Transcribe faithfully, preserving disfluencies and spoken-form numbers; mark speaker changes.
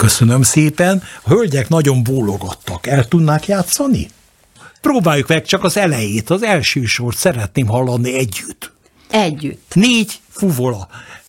Speaker 1: Köszönöm szépen. A hölgyek nagyon bólogattak. El tudnák játszani? Próbáljuk meg csak az elejét, az első sort szeretném hallani együtt.
Speaker 2: Együtt.
Speaker 1: Négy fuvola.